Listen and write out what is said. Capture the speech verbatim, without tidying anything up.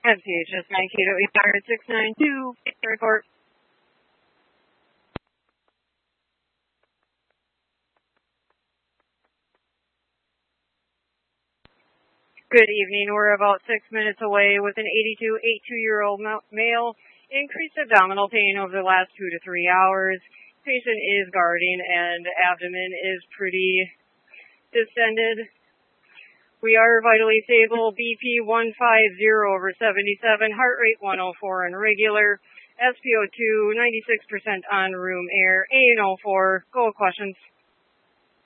M T H S Mankato eight six nine two, report. Good evening. We're about six minutes away with an eighty-two, eighty-two-year-old male. Increased abdominal pain over the last two to three hours. Patient is guarding and abdomen is pretty distended. We are vitally stable. B P one fifty over seventy-seven. Heart rate one oh four on regular. S P O two ninety-six percent on room air. A N O four. Go questions.